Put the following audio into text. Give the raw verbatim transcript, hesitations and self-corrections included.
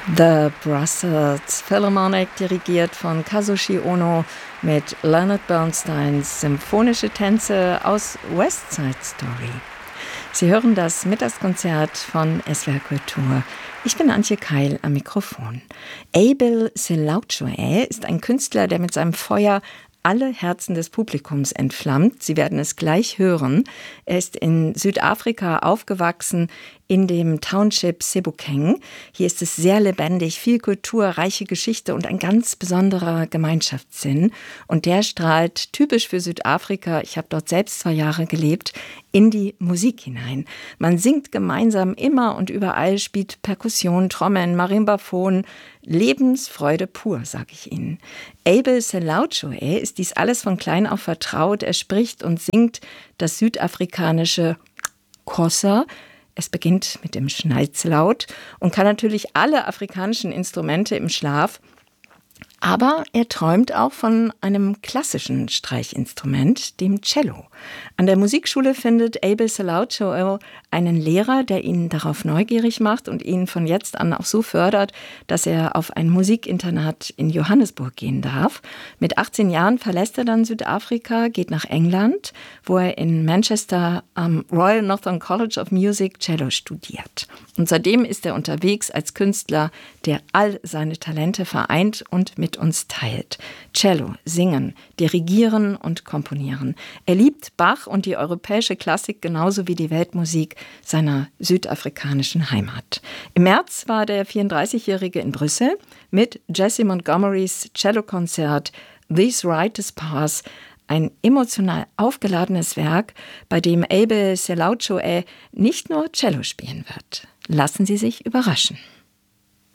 The Brussels Philharmonic, dirigiert von Kazushi Ono, mit Leonard Bernsteins Symphonische Tänze aus West Side Story. Sie hören das Mittagskonzert von S W R Kultur. Ich bin Antje Keil am Mikrofon. Abel Selauchoe ist ein Künstler, der mit seinem Feuer alle Herzen des Publikums entflammt. Sie werden es gleich hören. Er ist in Südafrika aufgewachsen, in dem Township Sebokeng. Hier ist es sehr lebendig, viel Kultur, reiche Geschichte und ein ganz besonderer Gemeinschaftssinn. Und der strahlt typisch für Südafrika, ich habe dort selbst zwei Jahre gelebt, in die Musik hinein. Man singt gemeinsam immer und überall, spielt Perkussion, Trommeln, Marimbaphon. Lebensfreude pur, sage ich Ihnen. Abel Selauchoe ist dies alles von klein auf vertraut. Er spricht und singt das südafrikanische Xhosa. Es beginnt mit dem Schnalzlaut und kann natürlich alle afrikanischen Instrumente im Schlaf. Aber er träumt auch von einem klassischen Streichinstrument, dem Cello. An der Musikschule findet Abel Selauchoe einen Lehrer, der ihn darauf neugierig macht und ihn von jetzt an auch so fördert, dass er auf ein Musikinternat in Johannesburg gehen darf. Mit achtzehn Jahren verlässt er dann Südafrika, geht nach England, wo er in Manchester am Royal Northern College of Music Cello studiert. Und seitdem ist er unterwegs als Künstler, der all seine Talente vereint und mit uns teilt. Cello, Singen, Dirigieren und Komponieren. Er liebt Bach und die europäische Klassik genauso wie die Weltmusik seiner südafrikanischen Heimat. Im März war der vierunddreißigjährige in Brüssel mit Jessie Montgomerys Cellokonzert These Rites Pass, ein emotional aufgeladenes Werk, bei dem Abel Selauchoe nicht nur Cello spielen wird. Lassen Sie sich überraschen.